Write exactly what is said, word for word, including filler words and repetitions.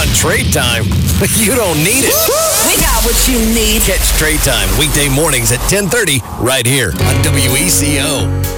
want trade time, but you don't need it. We got what you need. Catch Trade Time weekday mornings at ten thirty right here on W E C O.